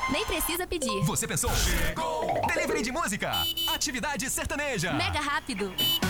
Nem precisa pedir. Você pensou? Chegou! Delivery de música. Atividade sertaneja. Mega rápido.